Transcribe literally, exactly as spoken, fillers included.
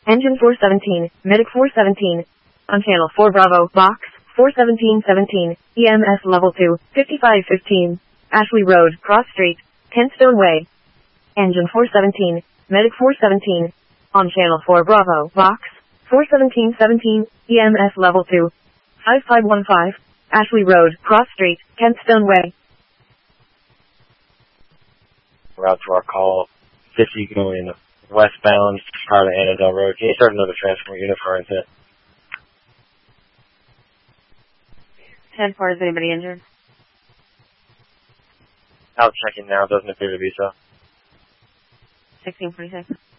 Engine four seventeen, Medic four seventeen. On channel four Bravo, box, four seventeen seventeen, E M S level two, fifty-five fifteen. Ashley Road, Cross Street, Kentstone Way. Engine four seventeen, Medic four seventeen. On channel four Bravo, box, four seventeen seventeen, E M S level two, five five one five. Ashley Road, Cross Street, Kentstone Way. Route to our call, fifty going westbound, part of Annandale Road. Can you start another transport unit for intent? Transport, is anybody injured? Out checking now, doesn't appear to be so. sixteen forty-six.